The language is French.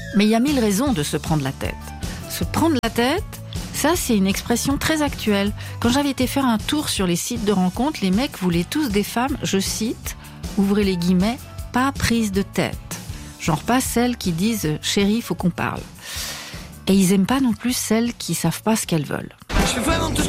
Mais il y a 1000 raisons de se prendre la tête. Se prendre la tête, ça c'est une expression très actuelle. Quand j'avais été faire un tour sur les sites de rencontres, les mecs voulaient tous des femmes, je cite, ouvrez les guillemets, pas prises de tête. Genre pas celles qui disent « chérie, faut qu'on parle ». Et ils aiment pas non plus celles qui savent pas ce qu'elles veulent. Je fais vraiment tout ce